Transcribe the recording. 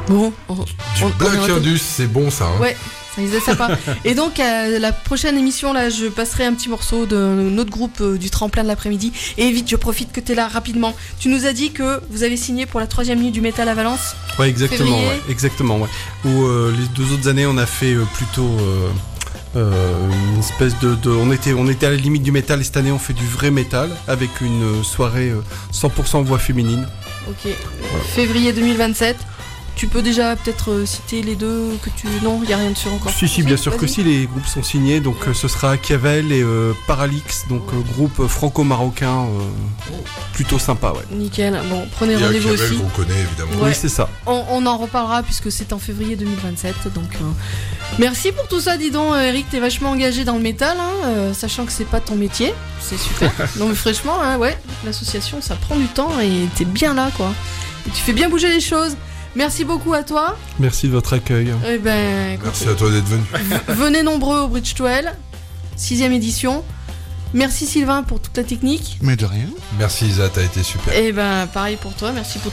Bon, Du Black Indus, c'est bon ça. Hein. Ouais, ça ils est sympa. Et donc, la prochaine émission, là, je passerai un petit morceau de notre groupe du tremplin de l'après-midi. Et vite, je profite que t'es là rapidement. Tu nous as dit que vous avez signé pour la 3e nuit du métal à Valence. Ouais, exactement. Février. Ouais, exactement. Ouais. Où les 2 autres années, on a fait plutôt une espèce on était à la limite du métal, et cette année, on fait du vrai métal avec une soirée 100% voix féminine. Ok. Février 2027. Tu peux déjà peut-être citer les deux que tu... Non, il n'y a rien dessus encore. Si, bien sûr que si, les groupes sont signés. Donc ce sera Chiavel et Paralix, donc groupe franco-marocain plutôt sympa, ouais. Nickel. Bon, prenez Il y a rendez-vous Chiavel aussi. qu'on connaît évidemment. Ouais. Oui, c'est ça. On en reparlera puisque c'est en février 2027. Donc, merci pour tout ça, dis donc, Eric. T'es vachement engagé dans le métal, hein, sachant que c'est pas ton métier. C'est super. Non, mais franchement, hein, ouais, l'association, ça prend du temps et t'es bien là, quoi. Et tu fais bien bouger les choses. Merci beaucoup à toi. Merci de votre accueil. Eh ben, écoute, Merci à toi d'être venu. venez nombreux au Bridge 12, 6e édition. Merci Sylvain pour toute la technique. Mais de rien. Merci Isa, t'as été super. Et ben, pareil pour toi. Merci pour